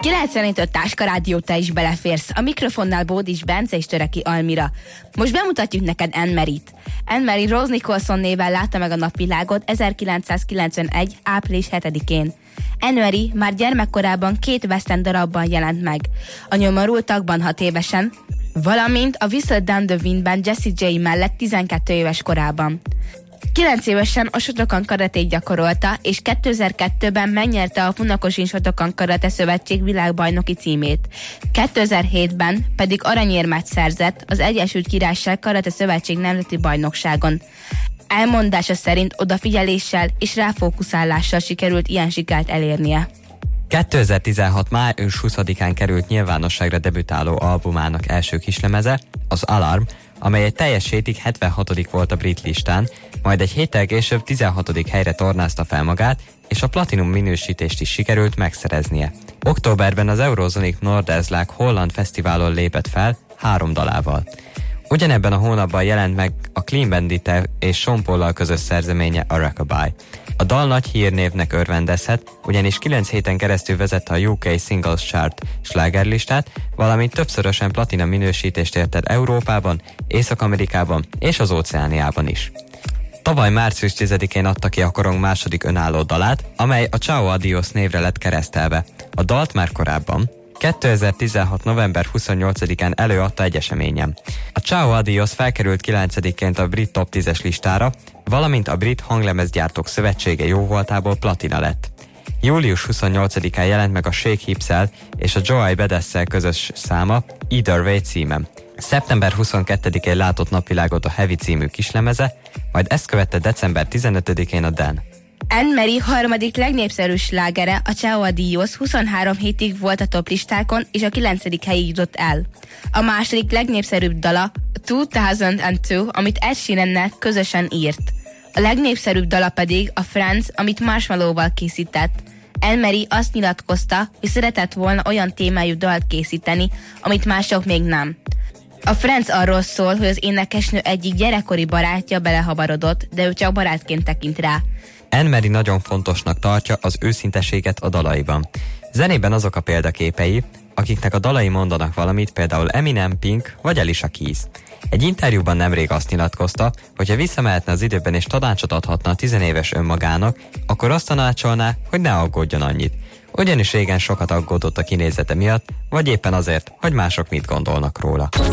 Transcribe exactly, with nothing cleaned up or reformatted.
kilencvenöt Táska Rádió, te is beleférsz. A mikrofonnál Bódis Bence és Töreki Almira. Most bemutatjuk neked Anne Maryt. Anne Mary Rose Nicholson néven látta meg a napvilágot ezerkilencszázkilencvenegy. április hetedikén. Anne Mary már gyermekkorában két western darabban jelent meg. A Nyomorultakban hat évesen, valamint a Whistle Down the Windben Jessie J mellett tizenkét éves korában. kilenc évesen a Shotokan karatét gyakorolta, és kétezer-kettőben megnyerte a Funakoshi Shotokan Karate Szövetség világbajnoki címét. kétezer-hétben pedig aranyérmet szerzett az Egyesült Királyság Karate Szövetség nemzeti bajnokságon. Elmondása szerint odafigyeléssel és ráfókuszálással sikerült ilyen sikert elérnie. kétezer-tizenhat. május huszadikán került nyilvánosságra debütáló albumának első kislemeze, az Alarm, amely egy teljes hétig hetvenhatodik volt a brit listán, majd egy héttel később tizenhatodik helyre tornázta fel magát, és a platinum minősítést is sikerült megszereznie. Októberben az Eurosonic Norderzlag holland fesztiválon lépett fel három dalával. Ugyanebben a hónapban jelent meg a Clean Bandit és Sean Paul-al közös szerzeménye, a Rockabye. A dal nagy hírnévnek örvendezhet, ugyanis kilenc héten keresztül vezette a U K Singles Chart slágerlistát, valamint többszörösen platina minősítést ért el Európában, Észak-Amerikában és az Óceániában is. Tavaly március tizedikén adta ki a korong második önálló dalát, amely a Ciao Adios névre lett keresztelve. A dalt már korábban, kétezer-tizenhat. november huszonnyolcadikán előadta egy eseményen. A Ciao Adios felkerült kilencediként a brit top tízes listára, valamint a Brit Hanglemezgyártók Szövetsége jóvoltából platina lett. július huszonnyolcadikán jelent meg a Shake Hips-el és a Joey Badass-szel közös száma, Either Way címen. szeptember huszonkettedikén látott napvilágot a Heavy című kislemeze, majd ezt követte december tizenötödikén a Dan. Anne Mary harmadik legnépszerűbb slágere, a Ciao Adios, huszonhárom hétig volt a toplistákon, és a kilencedik helyig jutott el. A második legnépszerűbb dala kétezer-kettő, amit Ed Sheerannel közösen írt. A legnépszerűbb dala pedig a Friends, amit Marshmallow-val készített. Anne Mary azt nyilatkozta, hogy szeretett volna olyan témájú dalt készíteni, amit mások még nem. A Friends arról szól, hogy az énekesnő egyik gyerekkori barátja belehabarodott, de ő csak barátként tekint rá. Anne Mary nagyon fontosnak tartja az őszinteséget a dalaiban. Zenében azok a példaképei, akiknek a dalai mondanak valamit, például Eminem, Pink vagy Alicia Keys. Egy interjúban nemrég azt nyilatkozta, hogy ha visszamehetne az időben és tanácsot adhatna a tizenéves önmagának, akkor azt tanácsolná, hogy ne aggódjon annyit. Ugyanis régen sokat aggódott a kinézete miatt, vagy éppen azért, hogy mások mit gondolnak róla.